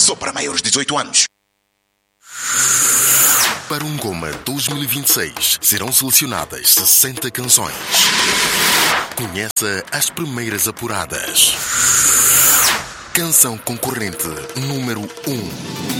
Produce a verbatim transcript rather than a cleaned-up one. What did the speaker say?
Só para maiores de dezoito anos. Para um Goma dois mil e vinte e seis, serão selecionadas sessenta canções. Conheça as primeiras apuradas. Canção concorrente número um.